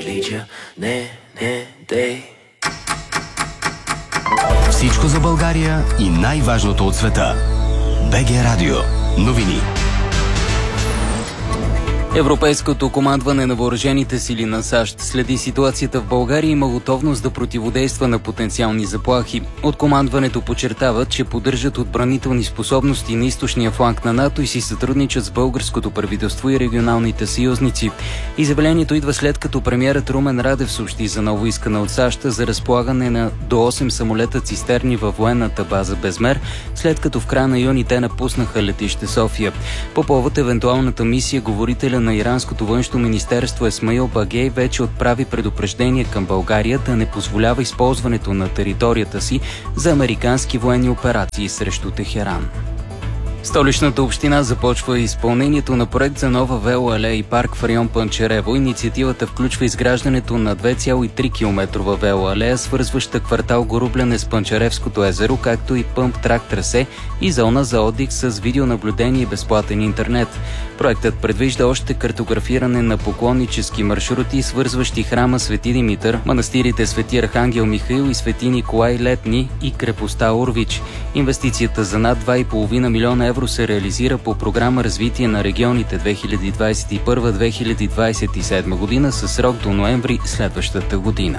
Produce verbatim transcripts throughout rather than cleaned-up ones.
прилича. Не, не, дей. Всичко за България и най-важното от света. БГ Радио. Новини. Европейското командване на въоръжените сили на САЩ следи ситуацията в България и има готовност да противодейства на потенциални заплахи. От командването подчертават, че поддържат отбранителни способности на източния фланг на НАТО и си сътрудничат с българското правителство и регионалните съюзници. Изявлението идва след като премиерът Румен Радев съобщи за ново искане от САЩ за разполагане на до осем самолета цистерни във военната база Безмер, след като в края на юни те напуснаха летище София. По повод евентуалната мисия, говорителя на иранското външно министерство Исмаил Багей вече отправи предупреждение към България да не позволява използването на територията си за американски военни операции срещу Техеран. Столичната община започва изпълнението на проект за нова велоалея и парк в район Панчарево. Инициативата включва изграждането на две цяло и три километрова велоалея, свързваща квартал Горубляне с Панчаревското езеро, както и пъмп-трак трасе и зона за отдих с видеонаблюдение и безплатен интернет. Проектът предвижда още картографиране на поклоннически маршрути, свързващи храма Свети Димитър, манастирите Свети Архангел Михаил и Свети Николай Летни и крепостта Урвич. Инвестицията за над два и половина милиона евро се реализира по програма Развитие на регионите две хиляди двадесет и първа - две хиляди двадесет и седма година със срок до ноември следващата година.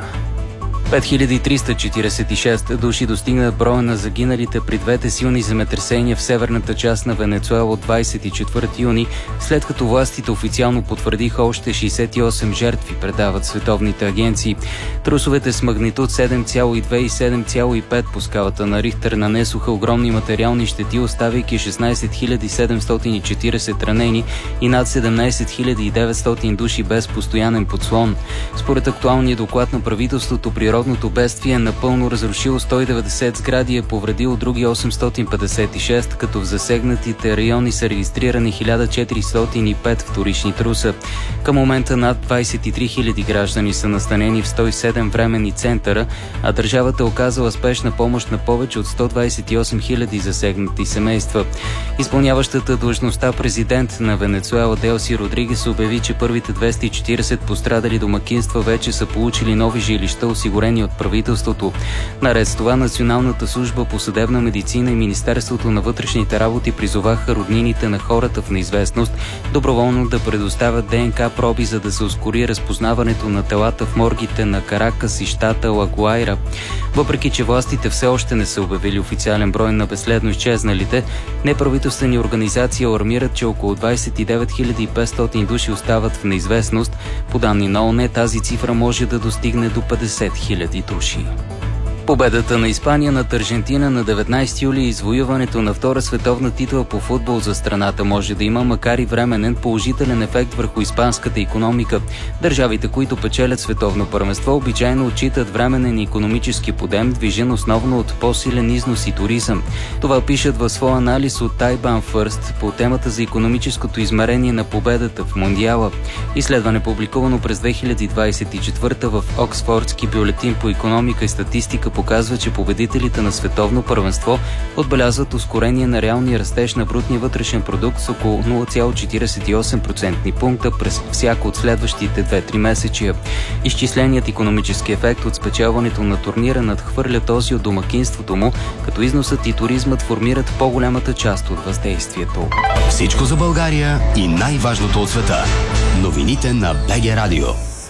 пет хиляди триста четиридесет и шест души достигнат броя на загиналите при двете силни земетресения в северната част на Венецуела от двадесет и четвърти юни, след като властите официално потвърдиха още шейсет и осем жертви, предават световните агенции. Трусовете с магнитуд седем цяло и две и седем цяло и пет по скалата на Рихтер нанесоха огромни материални щети, оставяйки шестнадесет хиляди седемстотин и четиридесет ранени и над седемнадесет хиляди и деветстотин души без постоянен подслон. Според актуалния доклад на правителството, природното бедствие е напълно разрушило сто и деветдесет сгради и е повредило други осемстотин петдесет и шест, като в засегнатите райони са регистрирани хиляда четиристотин и пет вторични труса. Към момента над двадесет и три хиляди граждани са настанени в сто и седем временни центъра, а държавата е оказала спешна помощ на повече от сто двадесет и осем хиляди засегнати семейства. Изпълняващата длъжността президент на Венецуела Делси Родригес обяви, че първите двеста и четиридесет пострадали домакинства вече са получили нови жилища, осигурени от правителството. Наред с това, Националната служба по съдебна медицина и Министерството на вътрешните работи призоваха роднините на хората в неизвестност доброволно да предоставят ДНК проби, за да се ускори разпознаването на телата в моргите на Каракас и щата Ла Гуайра. Въпреки че властите все още не са обявили официален брой на безследно изчезналите, неправителствени организации алармират, че около двадесет и девет хиляди и петстотин души остават в неизвестност. По данни на ООН тази цифра може да достигне до петдесет хиляди души. Победата на Испания над Аржентина на деветнадесети юли и извоюването на втора световна титла по футбол за страната може да има, макар и временен, положителен ефект върху испанската икономика. Държавите, които печелят световно първенство, обичайно отчитат временен икономически подем, движен основно от по-силен износ и туризъм. Това пишат в своя анализ от Тайбан Фърст по темата за икономическото измерение на победата в Мондиала. Изследване, публикувано през две хиляди двадесет и четвърта в Оксфордски бюлетин по икономика и статистика, показва, че победителите на световно първенство отбелязват ускорение на реалния растеж на брутния вътрешен продукт с около нула цяло четиридесет и осем процентни пункта през всяко от следващите две-три месечия. Изчисленият икономически ефект от спечелването на турнира надхвърля този от домакинството му, като износът и туризмът формират по-голямата част от въздействието. Всичко за България и най-важното от света. Новините на БГ Радио.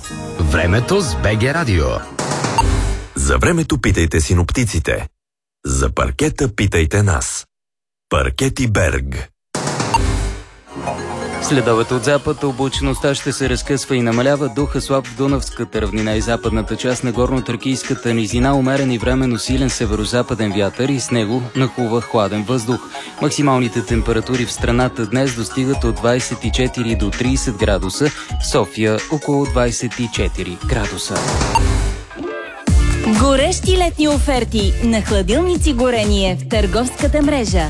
Времето с БГ Радио. За времето питайте синоптиците. За паркета питайте нас. Паркети Берг. Следовете от запад, облачността ще се разкъсва и намалява, духа слаб в Дунавската равнина и западната част на горно-тракийската низина, умерен и временно силен северо-западен вятър и с него нахлува хладен въздух. Максималните температури в страната днес достигат от двадесет и четири до тридесет градуса, София около двадесет и четири градуса. Горещи летни оферти на хладилници Горение в търговската мрежа.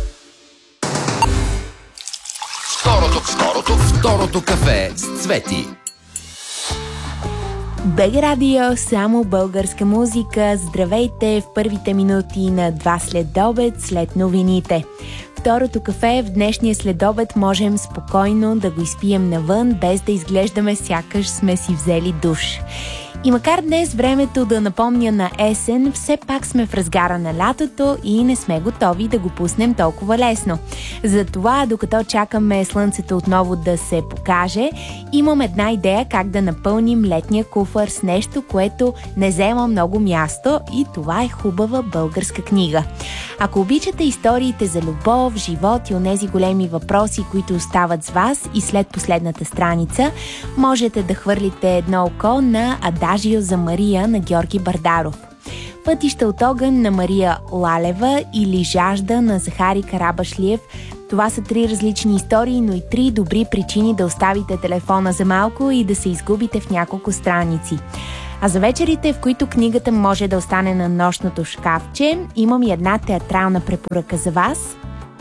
Второто, второто, второто кафе с Цвети. БГ Радио, само българска музика. Здравейте в първите минути на два след обед, след новините. второто кафе в днешния следобед можем спокойно да го изпием навън, без да изглеждаме сякаш сме си взели душ. И макар днес времето да напомня на есен, все пак сме в разгара на лятото и не сме готови да го пуснем толкова лесно. Затова, докато чакаме слънцето отново да се покаже, имам една идея как да напълним летния куфар с нещо, което не взема много място, и това е хубава българска книга. Ако обичате историите за любов, живот и онези големи въпроси, които остават с вас и след последната страница, можете да хвърлите едно око на Адажио за Мария на Георги Бардаров, Пътища от огън на Мария Лалева или Жажда на Захари Карабашлиев. Това са три различни истории, но и три добри причини да оставите телефона за малко и да се изгубите в няколко страници. А за вечерите, в които книгата може да остане на нощното шкафче, имам и една театрална препоръка за вас.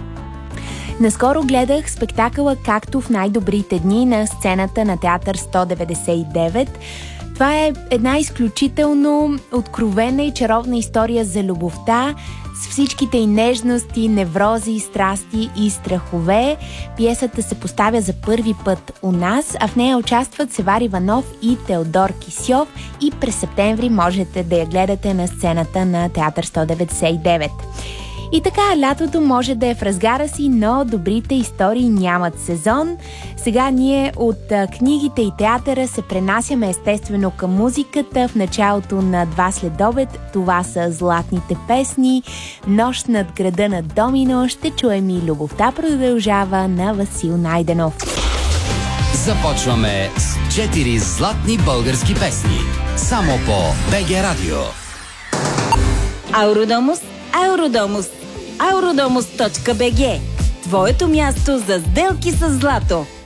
Наскоро гледах спектакъла "Както в най-добрите дни" на сцената на Театър сто деветдесет и девет. Това е една изключително откровена и чаровна история за любовта, с всичките и нежности, неврози, страсти и страхове. Пиесата се поставя за първи път у нас, а в нея участват Севар Иванов и Теодор Кисьов, и през септември можете да я гледате на сцената на Театър сто деветдесет и девет. И така, лятото може да е в разгара си, но добрите истории нямат сезон. Сега ние от а, книгите и театъра се пренасяме естествено към музиката. В началото на Два следобед това са Златните песни, Нощ над града на Домино, ще чуем и Любовта продължава на Васил Найденов. Започваме с четири златни български песни. Само по БГ Радио. Ауродомус, Ауродомус, ауродомус точка би джи. Твоето място за сделки с злато.